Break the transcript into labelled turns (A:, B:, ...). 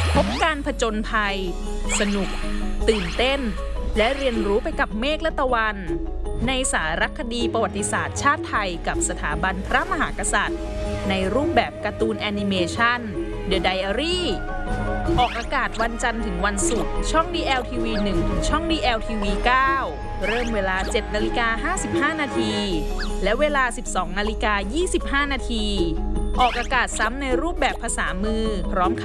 A: พบการผจญภัยสนุกตื่นเต้นและเรียนรู้ไปกับเมฆและตะวันในสารคดีประวัติศาสตร์ชาติไทยกับสถาบันพระมหากษัตริย์ในรูปแบบการ์ตูนแอนิเมชัน The Diary ออกอากาศวันจันทร์ถึงวันศุกร์ช่อง DLTV 1 ถึงช่อง DLTV 9 เริ่มเวลา 7:55 นาทีและเวลา 12:25 นาทีออกอากาศซ้ำในรูปแบบภาษามือพร้อม